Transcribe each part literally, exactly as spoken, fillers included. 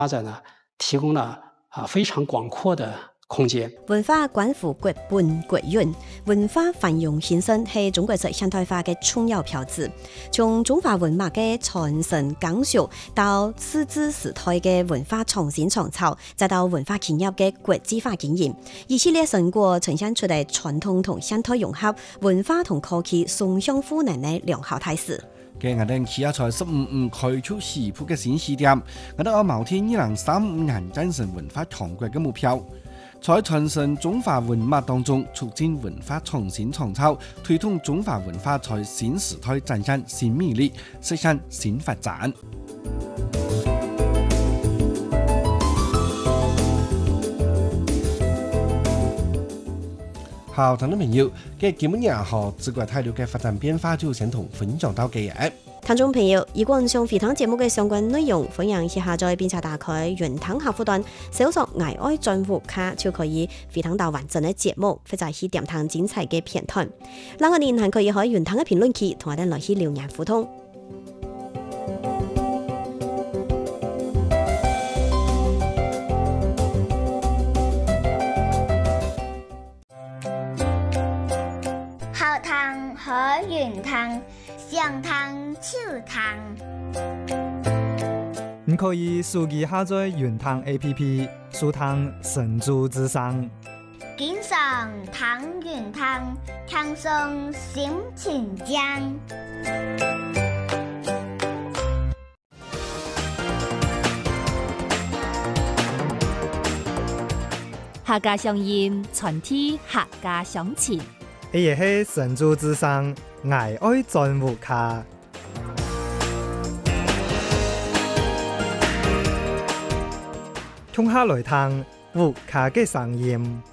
发展呢，提供了啊非常广阔的空间。 文化关乎国本国韵，文化繁荣兴盛是中国式现代化的重要标志。从中华文化的传承讲述到自治时代的文化创新创造，再到文化企业的国际化经营，一系列成果呈现出来传统同现代融合、文化同科技双向赋能的良好态势。 嘅我哋企業在十五五開出時鋪嘅新試點，我哋有謀天二零三五年建成文化強國嘅目標，在傳承中華文化當中促進文化創新創造，推動中華文化在新時代展現新魅力，實現新發展。好，聽眾朋友，嘅今日和中國大陸嘅發展變化就先同分享到嘅嘢。 聽眾朋友，如果唔想回聽節目嘅相關內容，歡迎去下載並且打開雲聽客戶端，搜索“愛愛專戶卡”就可以回聽到完整嘅節目，或者去點聽精彩嘅片段。另外，您還可以喺雲聽嘅評論區同我哋來去留言互動。 好湯和雲湯，上湯秋湯。 你可以手機下載雲湯 A P P， 收聽神州之聲。 經常湯雲湯，輕鬆心情江。 客家鄉音，傳遞客家鄉情。 伊也係神州之聲愛愛專戶卡。聽下來聽戶卡嘅聲音。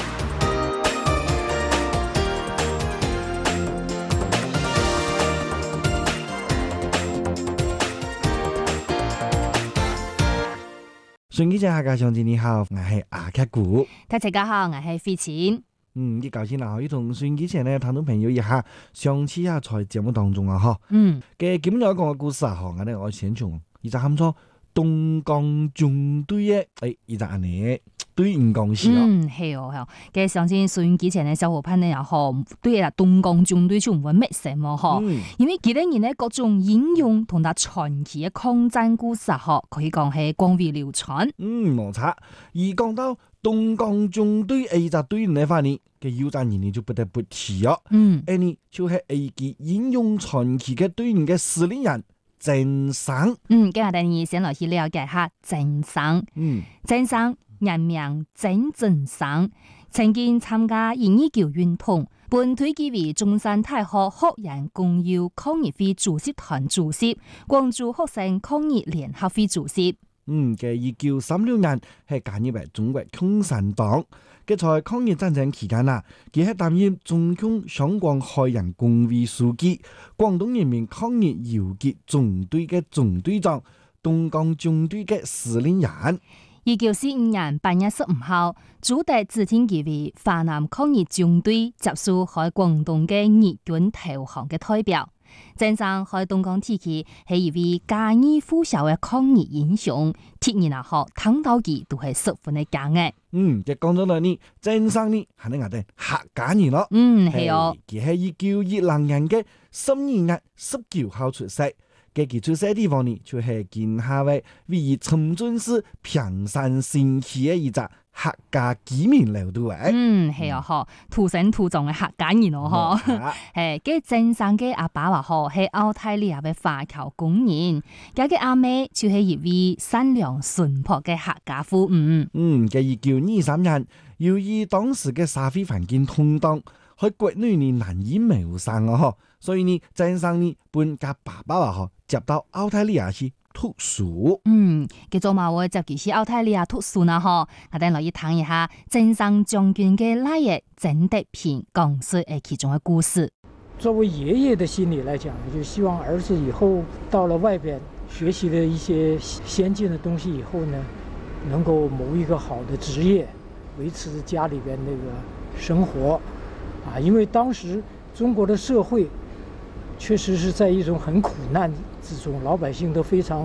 順記者客家鄉親你好，我係阿克古。 大家好，我係費錢。 嗯，啲舊先嗱，可以同順記者呢，聽眾朋友一下，上次啊在節目當中啊，嗬。嗯。嘅今日講嘅故事啊，嗬，我哋我先從而就喊咗東江中隊嘅，誒，而就安尼對唔講事咯。 嗯，係哦，係哦。嘅上次順記者呢，小伙伴呢又好，對啊，東江中隊就唔會咩什麼嗬，嗯、因為幾多年呢各種英勇同埋傳奇嘅抗戰故事嗬，可以講係廣為流傳。 嗯，冇錯。而講到東江中隊 A 隻隊員呢塊呢嘅有陣人呢就不得不提哦。嗯，誒呢就係 A 級英勇傳奇嘅隊員嘅司令員鄭生。 嗯，今日等你先來去了解下鄭生。嗯，鄭生人名鄭振生，曾經參加二二九運動，本推舉為中山大學學人公友抗日會主席團主席、廣州學生抗日聯合會主席。 嗯，嘅一九三六年係加入為中國共產黨。嘅在抗日戰爭期間啊，佢係擔任中共香港海洋工會書記、廣東人民抗日游擊總隊嘅總隊長、東江中隊嘅司令員。 一九四五年八月十五號，朱德指定佢為華南抗日中隊接受喺廣東嘅日軍投降嘅代表。鄭生喺東江地區係一位家喻戶曉嘅抗日英雄，鐵人啊學聽到佢都係十分嘅驚嘅。 嗯，就講咗啦呢，鄭生呢係你我哋客家人咯。 嗯，係哦。 佢係一九二零年嘅十二月十九號出世，嘅佢出世嘅地方呢，就係今下位位於深圳市平山新區嘅一隻客家居民樓度誒。 嗯，係啊，嗬，土生土長嘅客家人哦，嗬。誒，嘅鄭生嘅阿爸話嗬係澳大利亞嘅華僑工人，佢嘅阿妹就係一位善良淳樸嘅客家婦女。 嗯，嘅一九二三年，由於當時嘅社會環境動盪，喺國內呢難以謀生啊，嗬，所以呢鄭生呢搬家爸爸話嗬接到澳大利亞去讀書。 嗯，叫做嘛會接佢去澳大利亞讀書啦，嗬，我哋來一談一下鄭生將軍嘅奶爺鄭德平講述誒其中嘅故事。 作為爺爺的心理來講，就希望兒子以後到了外邊學習了一些先進的東西以後呢，能夠謀一個好的職業，維持家裏邊那個生活。啊，因為當時中國的社會確實是在一種很苦難之中，老百姓都非常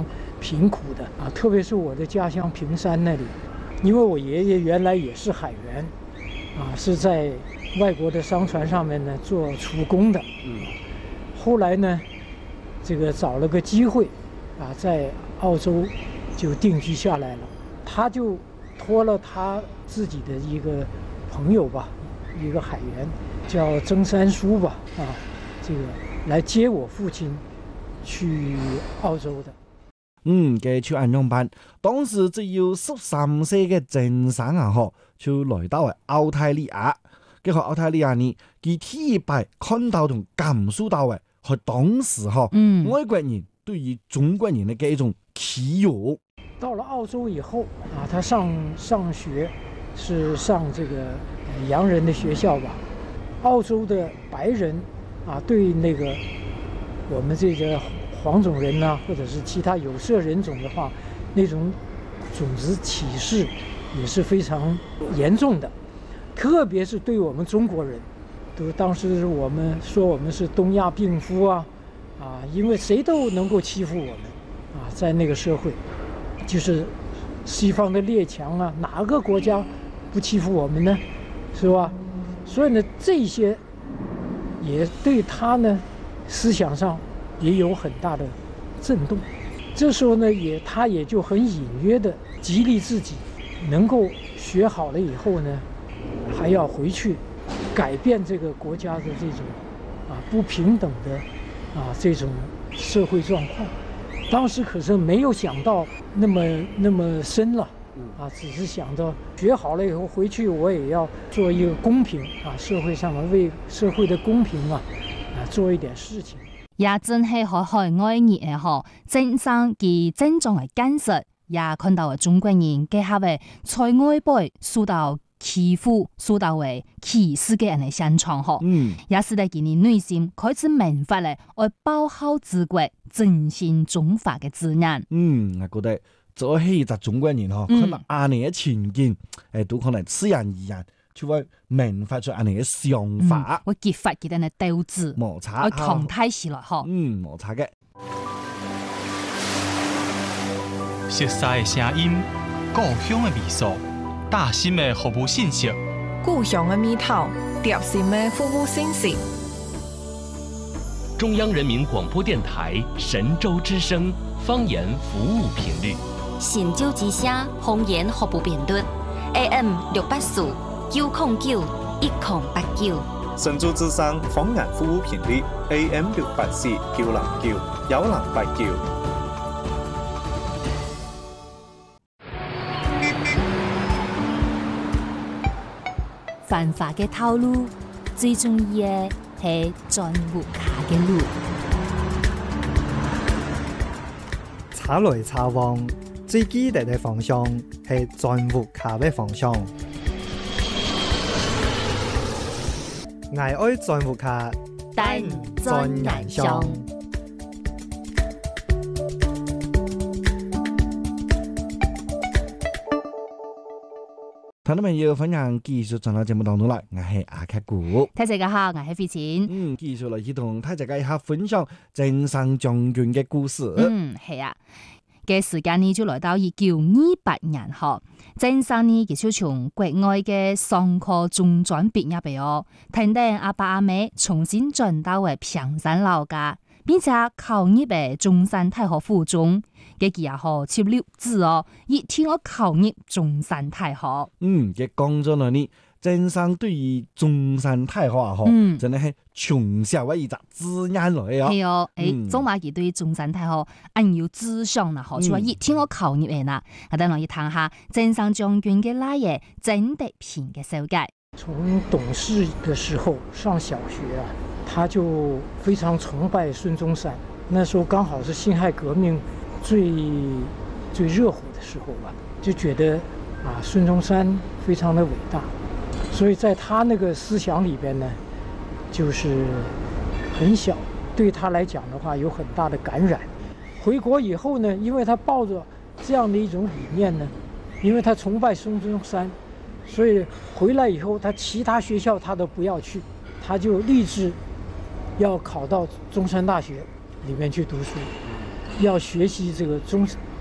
贫苦的啊，特别是我的家乡平山那里，因为我爷爷原来也是海员，啊，是在外国的商船上面呢做厨工的。嗯，后来呢，这个找了个机会，啊，在澳洲就定居下来了。他就托了他自己的一个朋友吧，一个海员叫曾三叔吧，啊，这个来接我父亲去澳洲的。 嗯，嘅就安樣辦。當時只有十三歲嘅鄭生啊，嗬，就來到嚟澳大利亞。嘅喺澳大利亞呢，佢第一擺看到同感受到嘅，喺當時嗬，嗯、外國人對於中國人嘅一種欺辱。 到了澳洲以後啊，他上上學是上這個洋人的學校吧。澳洲的白人啊，對那個我們這個黃種人啊，或者是其他有色人種的話，那種種族歧視也是非常嚴重的。特別是對我們中國人，都當時我們說我們是東亞病夫啊，啊，因為誰都能夠欺負我們啊，在那個社會。就是西方的列強啊，哪個國家不欺負我們呢？是吧？所以呢，這些也對他呢思想上也有很大的震動。這時候呢，也他也就很隱約的激勵自己，能夠學好了以後呢，還要回去改變這個國家的這種啊不平等的啊這種社會狀況。當時可是沒有想到那麼那麼深了，啊，只是想到學好了以後回去，我也要做一個公平啊，社會上面為社會的公平啊，啊，做一點事情。 也真係喺海外熱嘅嗬，正生其正狀嘅見識，也看到嘅中國人嘅下為在外輩受到欺負、受到為歧視嘅人嘅現狀嗬，嗯，也使得佢哋內心開始明白咧，愛報效祖國、振興中華嘅志願。 嗯，我覺得做起一個中國人嗬，可能阿年嘅前景，誒，都可能自然而然就會明白出阿年嘅想法， 會激發佢哋嘅鬥志、 摩擦， 會強大起來嗬。 嗯，摩擦嘅。 熟悉嘅聲音，故鄉嘅味素。大心的服務信息， 故鄉的味道，貼心的服務信息。 中央人民廣播電台神州之聲方言服務頻率， 神州之聲方言服務頻率 A M 六八四九零九一零八九。 神州之聲方言服務頻率 A M 六八四九零九一零八九。 繁華嘅道路，最重要嘅係在乎下嘅路。 查來查往，最記得嘅方向係在乎下嘅方向。我愛在乎下， 但在眼上。 聽眾朋友分享繼續進入節目當中來，我係阿克古。 大家好，我係費錢。 嗯，繼續來去同大家一下分享鄭生將軍嘅故事。 嗯，係啊，嘅時間呢就來到一九二八年後，鄭生呢亦就從國外嘅商科中專畢業嘅哦，聽到阿爸阿媽重新轉到為平山老家，並且考入嘅中山大學附中。嘅幾日後接六字哦，一天我考入中山大學。 嗯，嘅講咗來呢，鄭生對於中山大學啊，嗬、嗯，真係係從小嘅一隻志願來啊。 係哦，誒，總話佢對中山大學很有志向啦，嗬、嗯，就話一天我考入嘅啦。我等我一談下鄭生將軍嘅那嘢鄭德平嘅小解。 從懂事嘅時候上小學啊，他就非常崇拜孫中山。那時候剛好是辛亥革命最最熱火的時候吧，就覺得啊，孫中山非常的偉大，所以在他那個思想裏邊呢，就是很小，對他來講的話有很大的感染。回國以後呢，因為他抱着這樣的一種理念呢，因為他崇拜孫中山，所以回來以後他其他學校他都不要去，他就立志要考到中山大學裏面去讀書，要學習這個中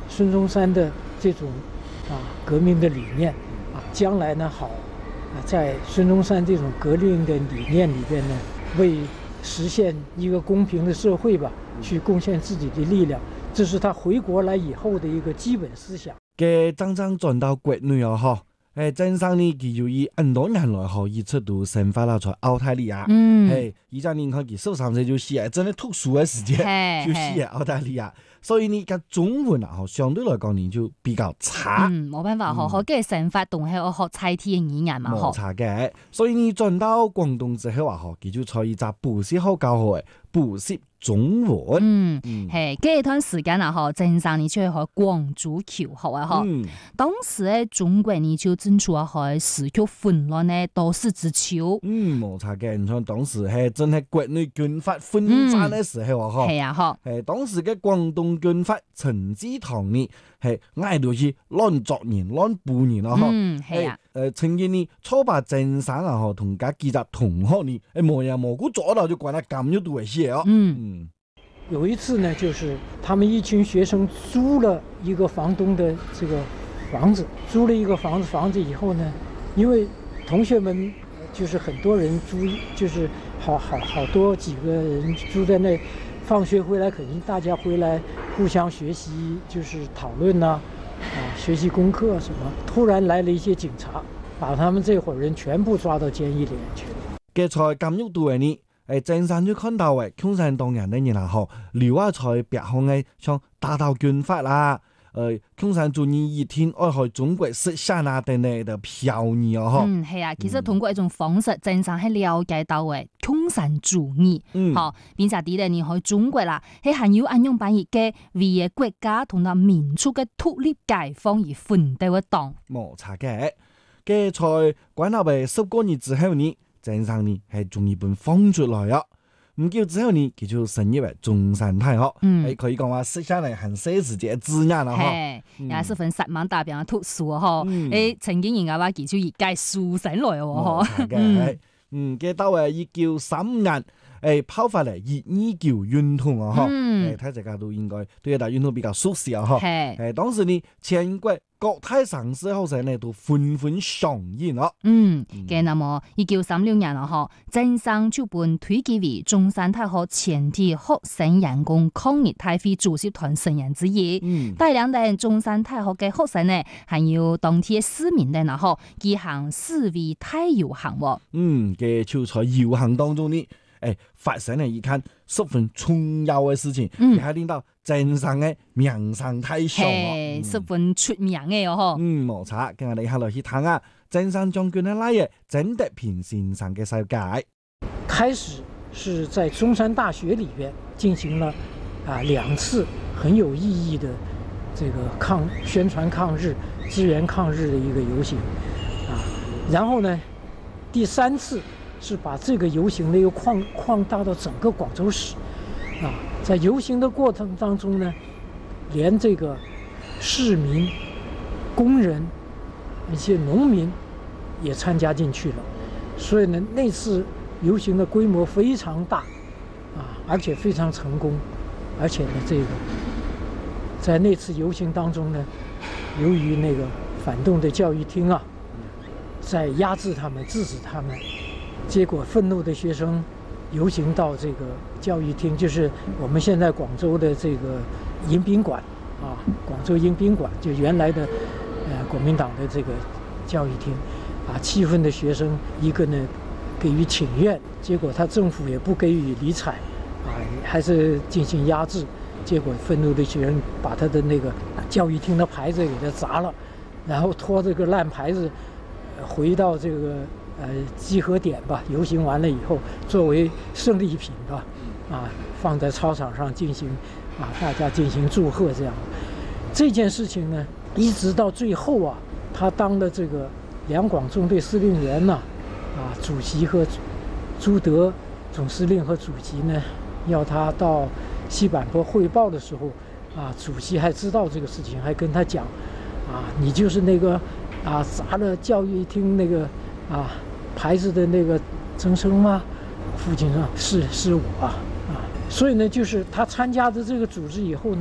孙中山的这种啊革命的理念啊，将来呢好啊，在孙中山这种革命的理念里边呢，为实现一个公平的社会吧，去贡献自己的力量，这是他回国来以后的一个基本思想。 嘅真正轉到國內哦，嗬，誒真正呢，佢就以很多年來可以出到生活啦，在澳大利亞， 嗯， 係而家你看佢十三歲就死啊，真係特殊嘅時間就死喺澳大利亞，所以呢個中文啊，相對來講呢就比較差。 嗯，冇辦法學學嘅生活仲係我學菜天嘅語言嘛， 冇差嘅，所以你轉到廣東之後啊，嗬，佢就採一隻補習學教學嘅補習中文。 嗯，係，嗰一段時間啊，嗬，正常你就去廣州求學啊，嗬、嗯。當時咧，中國你就正處啊，係時局混亂咧，多事之秋。 嗯，冇錯嘅，你看當時係真係國內軍閥混戰嘅時候啊，嗬、嗯。 係啊，嗬。 係當時嘅廣東軍閥陳之堂呢，係嗌到去亂作人、亂捕人啊，嗬。 嗯，係啊。 誒，曾經呢，初把正生啊，嗬，同家幾隻同學呢，誒，冇人蘑菇做到就管他咁樣多些哦。 嗯。 嗯有一次呢，就是他們一群學生租了一個房東的這個房子，租了一個房子，房子以後呢，因為同學們就是很多人租，就是好好好多幾個人住在那，放學回來肯定大家回來互相學習，就是討論吶，啊，學習功課什麼。突然來了一些警察，把他們這夥人全部抓到監獄裏面去了。 嘅在監獄度呢？誒，正常就看到誒，共產黨人的人啊，嗬，留啊在別行嘅，像打倒軍閥啦，誒，共產主義一天愛去中國實現啊等等的漂移啊，嗬。 嗯，係啊，其實通過一種方式，正常係了解到誒共產主義，嗯，好，並且啲咧，你去中國啦，係含有安樣辦嘢嘅為國家同埋民族嘅獨立解放而奮鬥嘅黨。 冇錯嘅，嘅在關後嘅十個月之後呢？正常呢係從日本放出來啊，唔久之後呢，佢就成立為中山大學，嗯，誒可以講話實現嚟很細時嘅資源啦， 係，也是份十萬代表嘅特殊啊，嗬，誒曾經人家話佢就業界書醒來喎， 嗬，嗯，嘅到誒一九三五年，誒爆發嚟二二九運動啊，嗬，誒睇大家都應該對大運動比較熟悉啊，嗬，係，誒當時呢全國各大城市學生呢都紛紛上演咯。 嗯，嘅那麼一九三六年啊，嗬，鄭生就本推舉為中山大學全體學生員工抗日大會主席團成員之一。嗯，帶領嘅中山大學嘅學生呢，還有當地嘅市民呢，然後舉行示威大遊行喎。 嗯，嘅就在遊行當中呢。誒，發生了一件十分重要嘅事情，嗯，係令到鄭生嘅名聲太響哦， 十分出名嘅哦， 嗯，冇錯，跟我哋下來去睇下鄭生將軍嘅來嘅曾德平先生嘅世界。 開始是在中山大學裏邊進行了啊兩次很有意義的這個抗宣傳抗日、支援抗日的一個遊行啊，然後呢，第三次。是把這個遊行呢又擴擴大到整個廣州市，啊，在遊行的過程當中呢，連這個市民、工人、一些農民也參加進去了，所以呢，那次遊行的規模非常大，啊，而且非常成功，而且呢，這個在那次遊行當中呢，由於那個反動的教育廳啊，在壓制他們、制止他們。結果憤怒的學生遊行到這個教育廳，就是我們現在廣州的這個迎賓館啊，廣州迎賓館就原來的呃國民黨的這個教育廳啊，氣憤的學生一個呢給予請願，結果他政府也不給予理睬啊，還是進行壓制，結果憤怒的學生把他的那個教育廳的牌子給他砸了，然後拖這個爛牌子回到這個呃，集合點吧，遊行完了以後，作為勝利品吧，啊，放在操場上進行，啊，大家進行祝賀這樣。這件事情呢，一直到最後啊，他當了這個兩廣縱隊司令員呢，啊，主席和朱德總司令和主席呢，要他到西柏坡匯報的時候，啊，主席還知道這個事情，還跟他講，啊，你就是那個啊砸了教育廳那個。啊，牌子的那個曾生嗎？父親說是是我啊，所以呢，就是他參加的這個組織以後呢，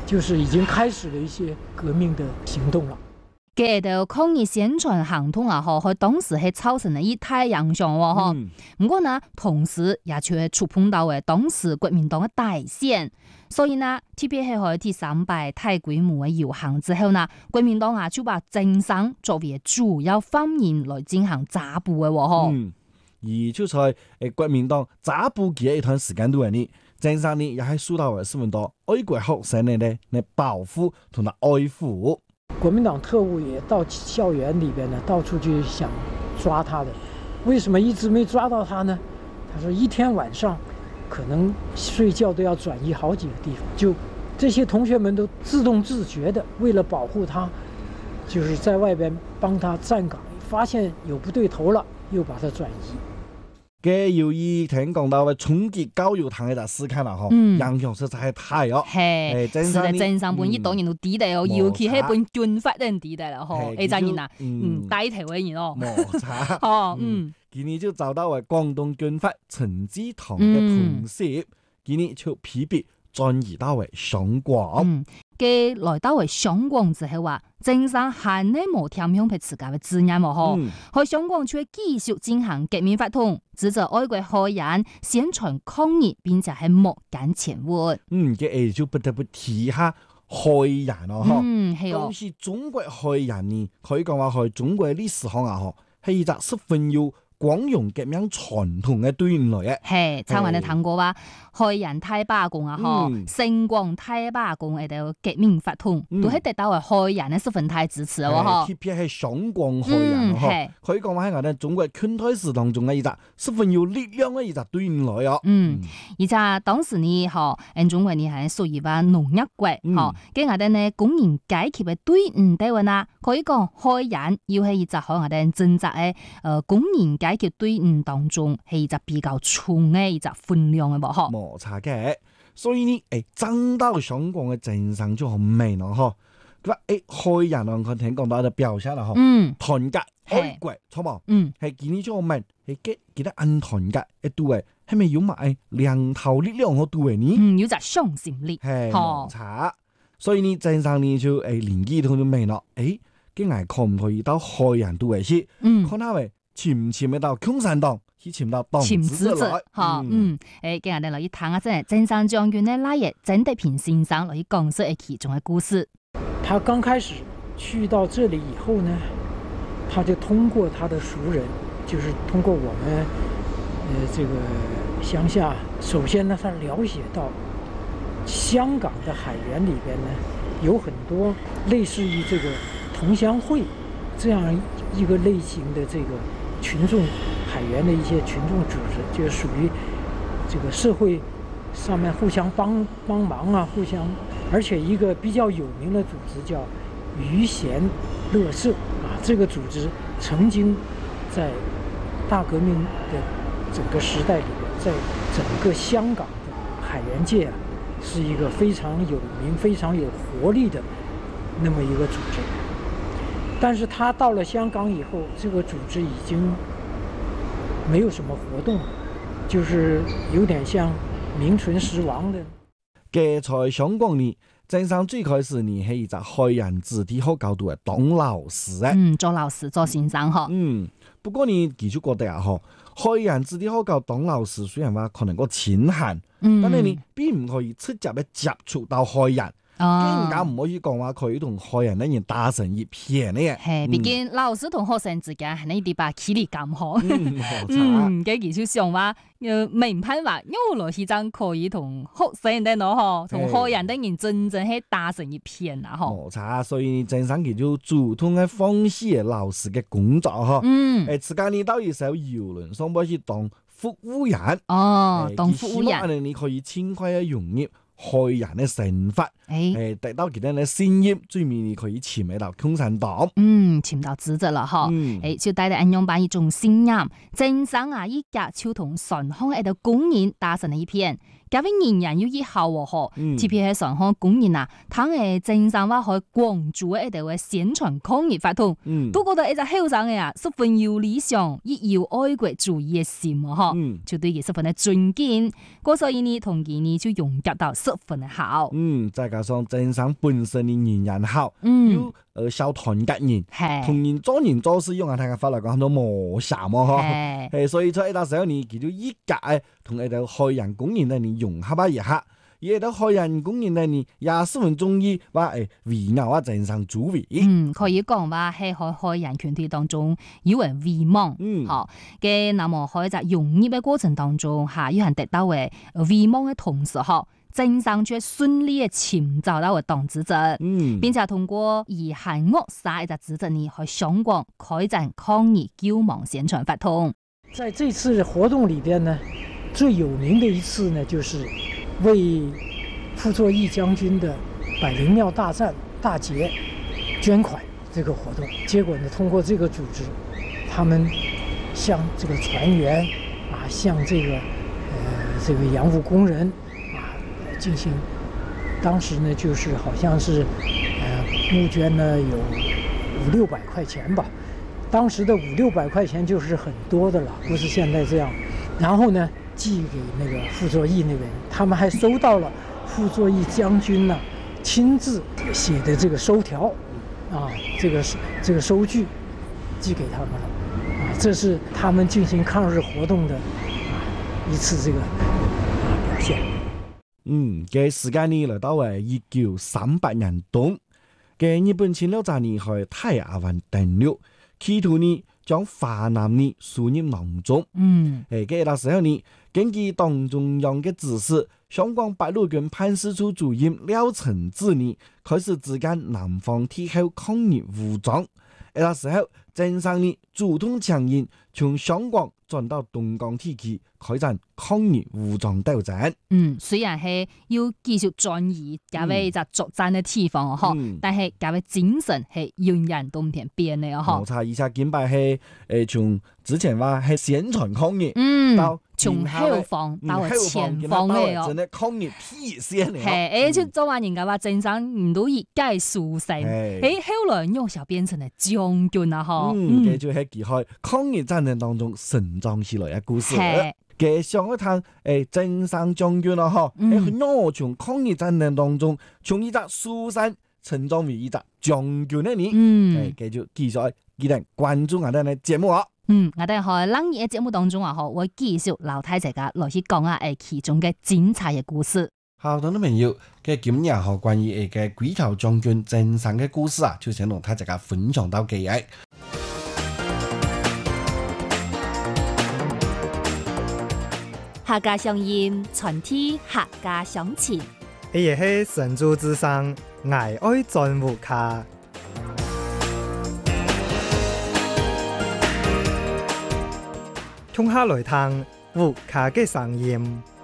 就是已经开始了一些革命的行动了。 嘅到抗日宣傳行動啊，嗬，佢當時係造成了一大影響喎，嗬。不過呢，同時也卻觸碰到嘅當時國民黨嘅底線，所以呢，特別係喺第三擺大規模嘅遊行之後呢，國民黨啊就把鄭生作為主要犯人來進行抓捕嘅喎，嗬。 嗯，而就在誒國民黨抓捕嘅一段時間度呢，鄭生呢也係受到嘅十分多愛國學生嘅咧嚟保護同埋愛護。 國民黨特務也到校園裏邊呢，到處去想抓他的，為什麼一直沒抓到他呢？他說一天晚上可能睡覺都要轉移好幾個地方，就這些同學們都自動自覺的為了保護他，就是在外邊幫他站崗，發現有不對頭了，又把他轉移。 嘅由於聽講到嘅衝擊教育堂嘅就事件啦，嗬，影響實在係大哦。 係，是的，鄭生本一黨人都抵得哦，尤其係本軍法人抵得啦，嗬，呢陣人啊，嗯，帶頭嘅人哦。 冇錯， 哦，嗯， 今年就找到係廣東軍法陳志堂嘅同事，今年就批評轉移到為上廣。 嗯，嘅來到為上廣之後話，鄭生係呢冇聽向佢自家嘅字眼喎，嗬，喺上廣卻繼續進行革命活動，指責愛國學人宣傳抗日，並且係莫敢前活。 嗯，嘅誒就不得不提下害人咯，嗬。 嗯，係哦。 當時中國害人呢，可以講話係中國歷史上啊，嗬，係一隻十分要光榮革命傳統嘅隊伍來嘅。 係，參考你聽過話，害人太罷工啊，嗬，聖光太罷工喺度革命活動，都係得到係害人嘅十分太支持啊，嗬。 特別係上光害人，嗬，可以講話係我哋中國近代史當中嘅一隻十分有力量嘅一隻隊伍來哦。 嗯，而且當時呢，嗬，誒中國呢係屬於話農業國，嗬，跟我哋呢工人階級嘅隊伍地位啦，可以講害人要係一隻喺我哋政治嘅誒工人階級隊伍當中係一隻比較重嘅一隻分量嘅噃，嗬。 冇錯嘅，所以呢，誒爭到上廣嘅鄭生就好明咯，嗬。佢話誒害人啊，佢聽講到就表現啦，嗬。 嗯， 團結愛國，錯冇？ 嗯， 係見呢種明係幾幾得硬團結一度嘅，係咪要埋兩頭力量嗰度嘅呢？ 嗯，要隻向心力， 係冇錯。所以呢，鄭生呢就誒連幾同就明咯，誒，佢係可唔可以到害人度嘅先？ 嗯， 看下喂，潛唔潛得到共產黨？去潛到黨潛子者，嚇，嗯，誒，今日我哋嚟睇下真係鄭生將軍呢拉嘢鄭德平先生嚟講述其中嘅故事。 他剛開始去到這裡以後呢，他就通過他的熟人，就是通過我們，呃，這個鄉下，首先呢，他了解到香港的海員裡邊呢，有很多類似於這個同鄉會這樣一個類型的這個群眾。海員的一些群眾組織，就屬於這個社會上面互相幫幫忙啊，互相，而且一個比較有名的組織叫漁賢樂社啊，這個組織曾經在大革命的整個時代裡面，在整個香港的海員界啊，是一個非常有名、非常有活力的那麼一個組織。但是他到了香港以後，這個組織已經沒有什麼活動，就是有點像名存實亡的。 嘅在上廣呢，鄭生最開始呢係一隻害人子弟學教導嘅當老師嘅。 嗯，做老師做先生嗬。 嗯，不過呢，佢就覺得啊，嗬，害人子弟學教當老師雖然話可能個淺閒，嗯，但係你並唔可以直接嘅接觸到害人。更加唔可以講話佢同害人一樣打成一片嘅。 係，畢竟老師同學生之間係呢啲把距離咁好。 嗯， 嗯，嘅技術上話，誒明判話，因為羅先生可以同學生哋攞嗬，同害人哋人真正係打成一片啊！嗬。冇錯，所以鄭生佢就主動嘅放棄老師嘅工作嗬。 嗯。 誒，自家呢到一艘遊輪上邊去當服務員。 哦，當服務員。 希望你可以盡快嘅融入害人嘅成法，誒、欸，得到其他嘅善業，最尾你可以潛喺到共產黨， 嗯，潛到資質啦，嗬、嗯，誒、欸，就帶嚟安樣版一種信念，鄭生啊，依家就同順康喺度公園打成了一片， 假位人人要以後喎嗬， 嗯特別係上海工人啊，佢係正常話去廣州嘅一條嘅宣傳抗疫法通， 嗯都覺得一隻後生嘅啊，十分有理想，亦有愛國主義嘅心喎嗬， 嗯就對佢十分嘅尊敬，嗰所以呢同佢呢就融入到十分嘅好。 嗯，再加上鄭生本身嘅人人好， 嗯又呃小團結人， 係同人做人做事用下睇嘅法嚟講，很多磨砂嘛嗬， 係誒，所以在一笪時候呢，佢就依家誒同一啲海洋工人呢融合一下，而啲海洋工人呢也十分中意話誒圍繞啊鄭生主位。 嗯，可以講話喺海海洋團體當中有人遺忘， 嗯， 好嘅，那麼喺一隻融入嘅過程當中，嚇有人得到嘅遺忘嘅同時，嗬，鄭生卻順利嘅尋找到嘅黨職責， 嗯， 並且通過以韓惡殺一隻職責呢，去雙廣開展抗疫救亡宣傳活動。 在這次活動裏邊呢，最有名的一次呢，就是為傅作義將軍的百靈廟大戰大捷捐款這個活動。結果呢，通過這個組織，他們向這個船員啊，向這個呃這個洋務工人啊進行，當時呢就是好像是呃募捐呢有五六百塊錢吧。當時的五六百塊錢就是很多的了，不是現在這樣。然後呢，寄給那個傅作義那邊，他們還收到了傅作義將軍呢親自寫的這個收條，啊，這個這個收據寄給他們了，啊，這是他們進行抗日活動的啊一次這個啊表現。 嗯，嘅時間呢來到係一九三八年冬，嘅日本侵略者呢去太亞灣登陸。企圖呢將華南呢輸入囊中， 嗯， 誒，嗰個時候呢，根據黨中央嘅指示，香港八路軍辦事處主任廖承志呢開始組建南方鐵後抗日武裝。嗰個時候，鄭生呢主動強硬，從香港轉到東港地區開展抗日武裝鬥爭。 嗯，雖然係要繼續轉移價位就作戰嘅地方嗬， 嗯、 但係價位精神係永遠都唔變變嘅嗬。 冇錯，而且見擺係誒從之前話係宣傳抗日， 嗯， 到從後方到前方嘅哦， 真係抗日屁先嚟。 係，而且做完人家話鄭生唔到熱街蘇醒，誒後來又小變成係將軍啊嗬。 嗯，繼續喺記開抗日戰爭當中成長起來嘅故事。嘅上一趟誒鄭生將軍啦嗬，喺我從抗日戰爭當中從一隻蘇山成長為一隻將軍嘅你，嗯，誒繼續繼續記得關注我哋嘅節目啊。 嗯，我哋喺冷熱嘅節目當中啊，嗬，會繼續留低大家來去講下誒其中嘅精彩嘅故事。 好，聽眾朋友，嘅今日嗬關於誒嘅鬼頭將軍鄭生嘅故事啊，就想同大家分享到幾日。 客家鄉音，傳遞客家鄉情。 伊也係神州之聲，愛愛全無卡。衝下來聽，無卡嘅聲音。